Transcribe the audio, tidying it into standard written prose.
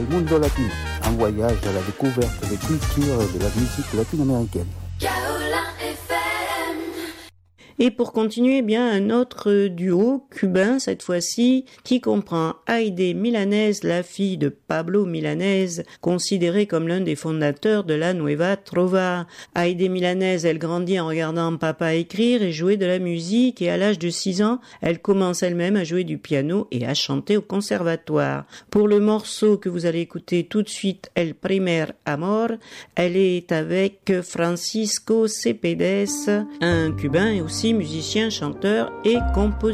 Mundo Latino, un voyage à la découverte des cultures et de la musique latino-américaine. Et pour continuer, eh bien un autre duo cubain cette fois-ci qui comprend Aide Milanés, la fille de Pablo Milanés, considérée comme l'un des fondateurs de la Nueva Trova. Aide Milanés, elle grandit en regardant papa écrire et jouer de la musique, et à l'âge de 6 ans, elle commence elle-même à jouer du piano et à chanter au conservatoire. Pour le morceau que vous allez écouter tout de suite, El Primer Amor, elle est avec Francisco Cepeda, un cubain et aussi musicien, chanteur et compositeur.